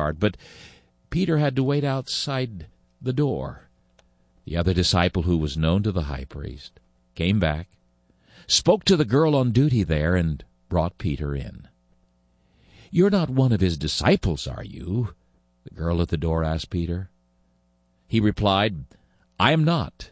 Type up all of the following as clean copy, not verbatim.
courtyard, but Peter had to wait outside the door. The other disciple, who was known to the high priest, came back, spoke to the girl on duty there, and brought Peter in. "You're not one of his disciples, are you?" the girl at the door asked Peter. He replied, "I am not."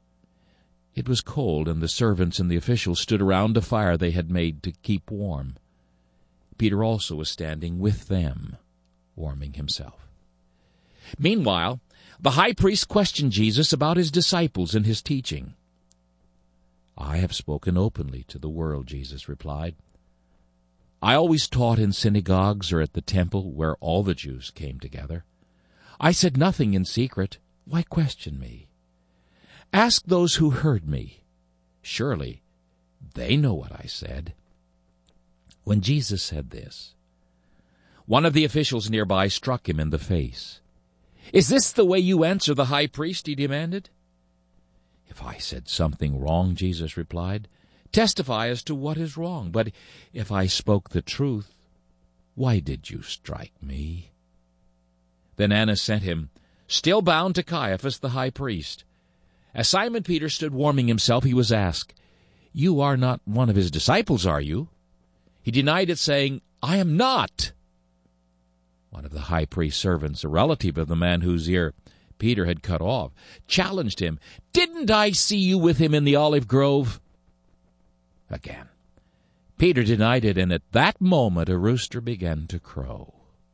It was cold, and the servants and the officials stood around a fire they had made to keep warm. Peter also was standing with them, warming himself. Meanwhile, the high priest questioned Jesus about his disciples and his teaching. "I have spoken openly to the world," Jesus replied. "I always taught in synagogues or at the temple where all the Jews came together. I said nothing in secret. Why question me? Ask those who heard me. Surely they know what I said." When Jesus said this, one of the officials nearby struck him in the face. "Is this the way you answer the high priest?" he demanded. "If I said something wrong," Jesus replied, "testify as to what is wrong. But if I spoke the truth, why did you strike me?" Then Annas sent him, still bound, to Caiaphas the high priest. As Simon Peter stood warming himself, he was asked, "You are not one of his disciples, are you?" He denied it, saying, "I am not." One of the high priest's servants, a relative of the man whose ear Peter had cut off, challenged him, "Didn't I see you with him in the olive grove?" Again, Peter denied it, and at that moment a rooster began to crow.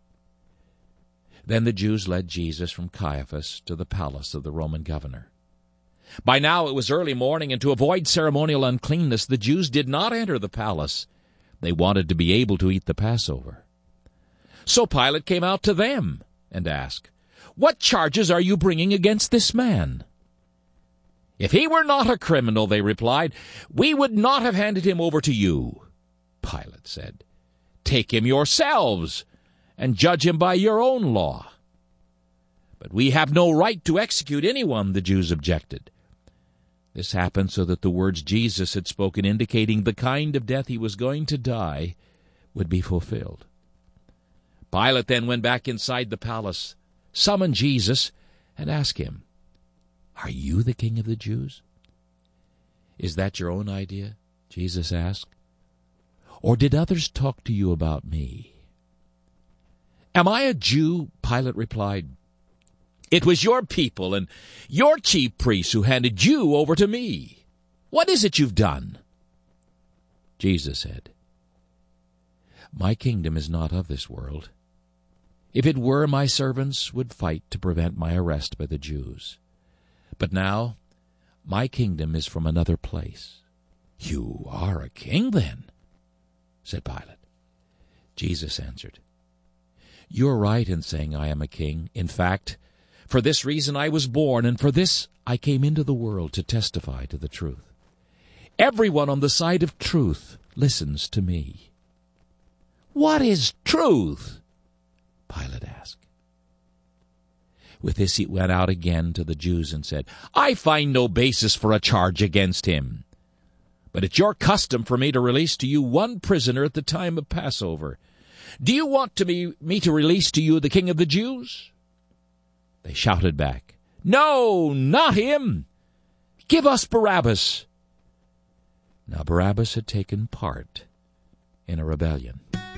Then the Jews led Jesus from Caiaphas to the palace of the Roman governor. By now it was early morning, and to avoid ceremonial uncleanness, the Jews did not enter the palace. They wanted to be able to eat the Passover. So Pilate came out to them and asked, "What charges are you bringing against this man?" "If he were not a criminal," they replied, "we would not have handed him over to you." Pilate said, "Take him yourselves and judge him by your own law." "But we have no right to execute anyone," the Jews objected. This happened so that the words Jesus had spoken, indicating the kind of death he was going to die, would be fulfilled. Pilate then went back inside the palace, summoned Jesus, and asked him, "Are you the king of the Jews?" "Is that your own idea?" Jesus asked. "Or did others talk to you about me?" "Am I a Jew?" Pilate replied. "It was your people and your chief priests who handed you over to me. What is it you've done?" Jesus said, "My kingdom is not of this world. If it were, my servants would fight to prevent my arrest by the Jews. But now my kingdom is from another place." "You are a king, then?" said Pilate. Jesus answered, "You're right in saying I am a king. In fact, for this reason I was born, and for this I came into the world, to testify to the truth. Everyone on the side of truth listens to me." "What is truth?" Pilate asked. With this he went out again to the Jews and said, "I find no basis for a charge against him. But it's your custom for me to release to you one prisoner at the time of Passover. Do you want me to release to you the King of the Jews?" They shouted back, "No, not him! Give us Barabbas!" Now Barabbas had taken part in a rebellion.